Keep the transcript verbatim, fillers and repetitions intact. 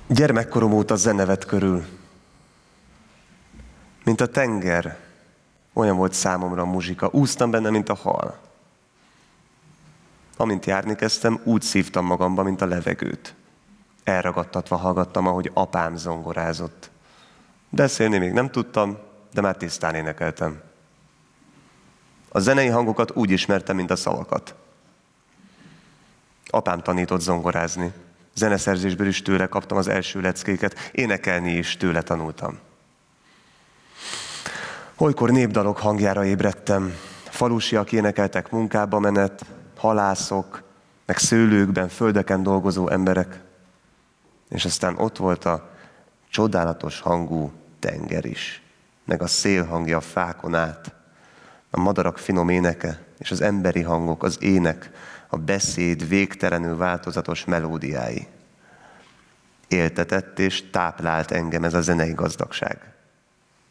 Gyermekkorom óta zene vett körül. Mint a tenger, olyan volt számomra a muzsika. Úsztam benne, mint a hal. Amint járni kezdtem, úgy szívtam magamba, mint a levegőt. Elragadtatva hallgattam, ahogy apám zongorázott. Beszélni még nem tudtam, de már tisztán énekeltem. A zenei hangokat úgy ismertem, mint a szavakat. Apám tanított zongorázni. Zeneszerzésből is tőle kaptam az első leckéket, énekelni is tőle tanultam. Olykor népdalok hangjára ébredtem. Falusiak énekeltek munkába menet, halászok, meg szőlőkben, földeken dolgozó emberek. És aztán ott volt a csodálatos hangú tenger is, meg a szél hangja a fákon át, a madarak finom éneke, és az emberi hangok, az ének, a beszéd végtelenül változatos melódiái. Éltetett és táplált engem ez a zenei gazdagság.